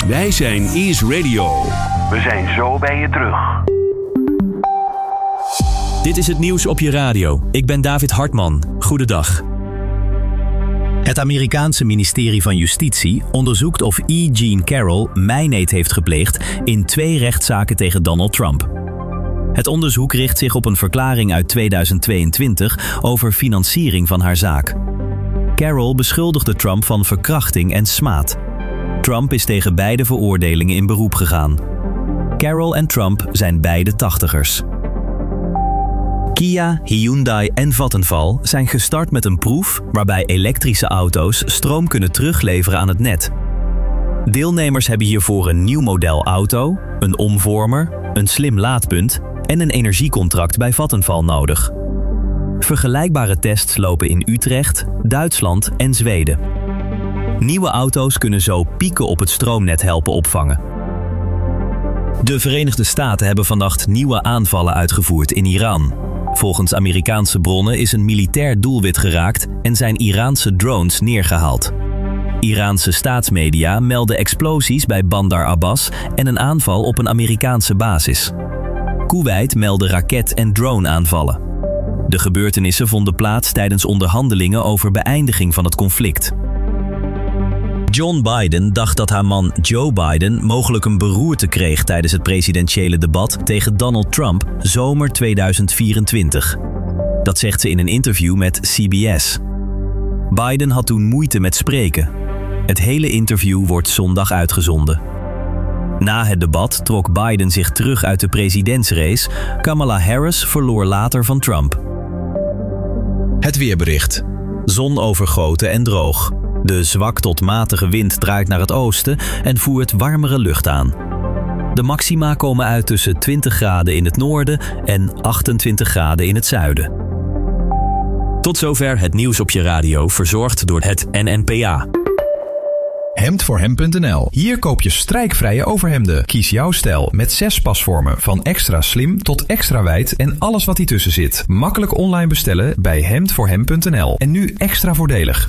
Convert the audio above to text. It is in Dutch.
Wij zijn Is Radio. We zijn zo bij je terug. Dit is het nieuws op je radio. Ik ben David Hartman. Goedendag. Het Amerikaanse ministerie van Justitie onderzoekt of E. Jean Carroll mijneed heeft gepleegd in 2 rechtszaken tegen Donald Trump. Het onderzoek richt zich op een verklaring uit 2022 over financiering van haar zaak. Carroll beschuldigde Trump van verkrachting en smaad. Trump is tegen beide veroordelingen in beroep gegaan. Carroll en Trump zijn beide 80ers. Kia, Hyundai en Vattenfall zijn gestart met een proef waarbij elektrische auto's stroom kunnen terugleveren aan het net. Deelnemers hebben hiervoor een nieuw model auto, een omvormer, een slim laadpunt en een energiecontract bij Vattenfall nodig. Vergelijkbare tests lopen in Utrecht, Duitsland en Zweden. Nieuwe auto's kunnen zo pieken op het stroomnet helpen opvangen. De Verenigde Staten hebben vannacht nieuwe aanvallen uitgevoerd in Iran. Volgens Amerikaanse bronnen is een militair doelwit geraakt en zijn Iraanse drones neergehaald. Iraanse staatsmedia melden explosies bij Bandar Abbas en een aanval op een Amerikaanse basis. Kuwait meldde raket- en drone-aanvallen. De gebeurtenissen vonden plaats tijdens onderhandelingen over beëindiging van het conflict. John Biden dacht dat haar man Joe Biden mogelijk een beroerte kreeg tijdens het presidentiële debat tegen Donald Trump zomer 2024. Dat zegt ze in een interview met CBS. Biden had toen moeite met spreken. Het hele interview wordt zondag uitgezonden. Na het debat trok Biden zich terug uit de presidentsrace. Kamala Harris verloor later van Trump. Het weerbericht. Zonovergoten en droog. De zwak tot matige wind draait naar het oosten en voert warmere lucht aan. De maxima komen uit tussen 20 graden in het noorden en 28 graden in het zuiden. Tot zover het nieuws op je radio, verzorgd door het NNPA. Hemdvoorhem.nl. Hier koop je strijkvrije overhemden. Kies jouw stijl met 6 pasvormen van extra slim tot extra wijd en alles wat hiertussen zit. Makkelijk online bestellen bij Hemdvoorhem.nl. En nu extra voordelig.